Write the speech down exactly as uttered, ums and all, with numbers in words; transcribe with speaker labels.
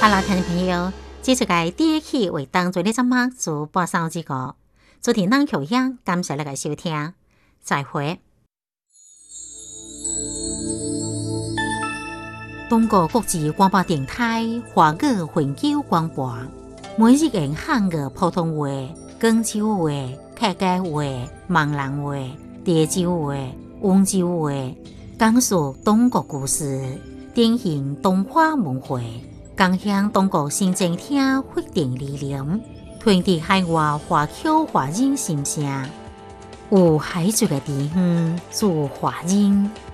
Speaker 1: Hello， 听众朋友，这次嘅第一期为当做呢节目做播送这个，主题人口样，感谢你嘅收听，再会。中国国际广播电台华语永久广播，每日用汉语普通话、广州话、客家话、闽南话、潮州话、温州话，讲述中国故事，典型东华文化。共享中国新政厅发展理念，传递海外华侨华人心声。有海水的地方，做华人。